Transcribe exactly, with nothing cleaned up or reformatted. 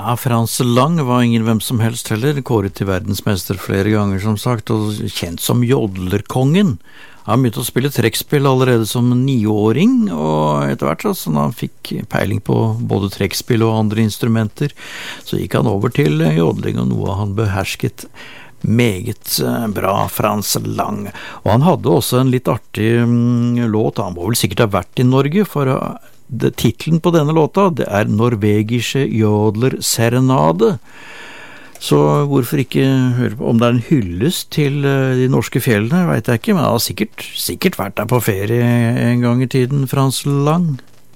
Ja, Frans Lang var ingen hvem som helst heller, kåret til verdensmester flere ganger som sagt, og kjent som jodlerkongen. Han begynte å spille trekkspill allerede som niåring, og etter hvert så når han fikk peiling på både trekkspill og andre instrumenter, så gikk han over til jodling, og noe han behersket meget bra, Frans Lang. Og han hadde også en litt artig mm, låt, han må vel sikkert ha vært i Norge, for det, titlen på denne låta, det er Norvegische Jodler Serenade. Så hvorfor ikke høre på, om det er en hyllest til de norske fjellene, vet jeg ikke, men han har sikkert, sikkert vært der på ferie en gang i tiden, Frans Lang.